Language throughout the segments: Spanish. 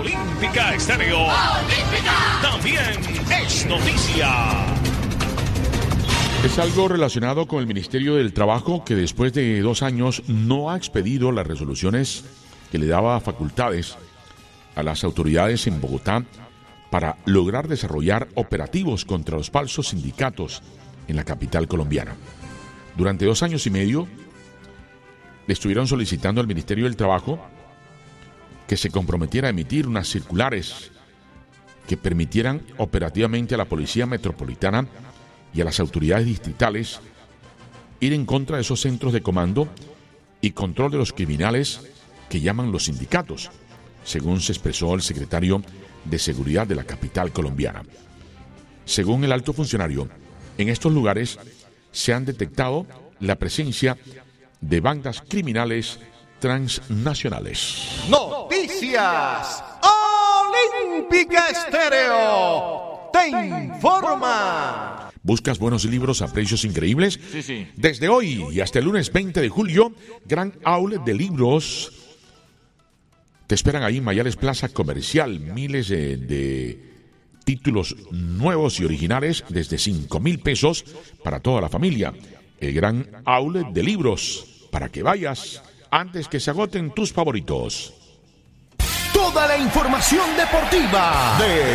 Olímpica Estéreo. También es noticia. Es algo relacionado con el Ministerio del Trabajo, que después de 2 años no ha expedido las resoluciones que le daba facultades a las autoridades en Bogotá para lograr desarrollar operativos contra los falsos sindicatos en la capital colombiana. Durante 2 años y medio le estuvieron solicitando al Ministerio del Trabajo que se comprometiera a emitir unas circulares que permitieran operativamente a la Policía Metropolitana y a las autoridades distritales ir en contra de esos centros de comando y control de los criminales que llaman los sindicatos, según se expresó el secretario de Seguridad de la capital colombiana. Según el alto funcionario, en estos lugares se han detectado la presencia de bandas criminales transnacionales. Noticias Olímpica Estéreo te informa. ¿Buscas buenos libros a precios increíbles? Sí. Desde hoy y hasta el lunes 20 de julio, gran outlet de libros te esperan ahí en Mayales Plaza Comercial. Miles de títulos nuevos y originales desde 5,000 pesos para toda la familia. El gran outlet de libros, para que vayas antes que se agoten tus favoritos. Toda la información deportiva.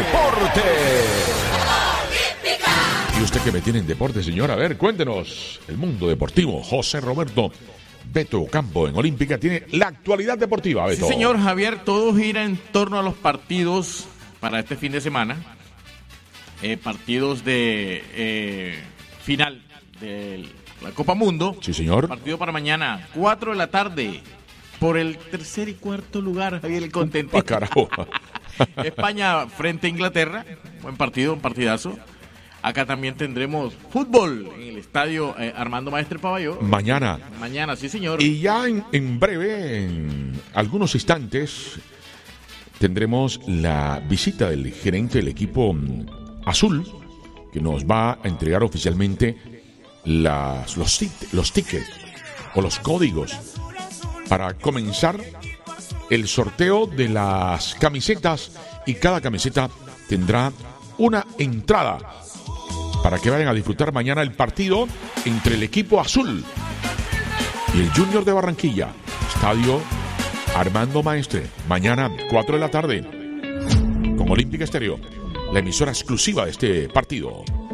¿Y usted qué me tiene en deporte, señor? A ver, cuéntenos. El mundo deportivo. José Roberto Beto Ocampo en Olímpica tiene la actualidad deportiva, Beto. Sí, señor Javier, todo gira en torno a los partidos para este fin de semana. Partidos de final de la Copa Mundo. Sí, señor. Partido para mañana, 4 de la tarde, por el 3er y 4º lugar, Javier, el contento. Carajo. España frente a Inglaterra, buen partido, un partidazo. Acá también tendremos fútbol en el estadio Armando Maestre Paballó. Mañana, sí, señor. Y ya en breve, en algunos instantes, tendremos la visita del gerente del equipo azul, que nos va a entregar oficialmente los tickets o los códigos para comenzar el sorteo de las camisetas, y cada camiseta tendrá una entrada para que vayan a disfrutar mañana el partido entre el equipo azul y el Junior de Barranquilla. Estadio Armando Maestre, mañana 4 de la tarde, con Olímpica Estéreo, la emisora exclusiva de este partido.